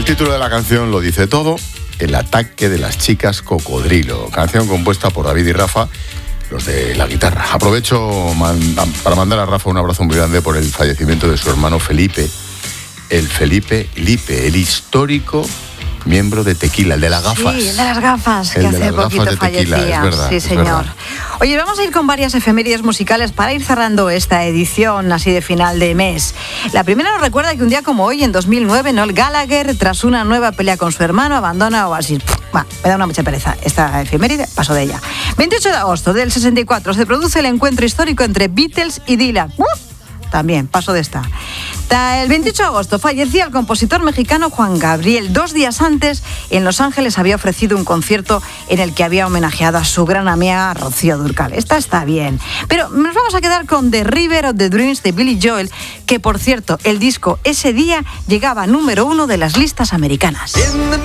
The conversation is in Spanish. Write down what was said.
El título de la canción lo dice todo: El ataque de las chicas cocodrilo. Canción compuesta por David y Rafa, los de la guitarra. Aprovecho para mandar a Rafa un abrazo muy grande por el fallecimiento de su hermano Felipe, el Felipe Lipe, el histórico miembro de Tequila, el de las gafas. Sí, el de las gafas, que hace poquito fallecía. Es verdad, sí, señor. Verdad. Oye, vamos a ir con varias efemérides musicales para ir cerrando esta edición así de final de mes. La primera nos recuerda que un día como hoy, en 2009, Noel Gallagher, tras una nueva pelea con su hermano, abandona Oasis. Me da una mucha pereza esta efeméride, paso de ella. 28 de agosto del 64 se produce el encuentro histórico entre Beatles y Dylan. También, paso de esta. El 28 de agosto fallecía el compositor mexicano Juan Gabriel. 2 días antes, en Los Ángeles había ofrecido un concierto en el que había homenajeado a su gran amiga Rocío Dúrcal. Esta está bien. Pero nos vamos a quedar con The River of the Dreams de Billy Joel, que por cierto, el disco ese día llegaba número 1 de las listas americanas.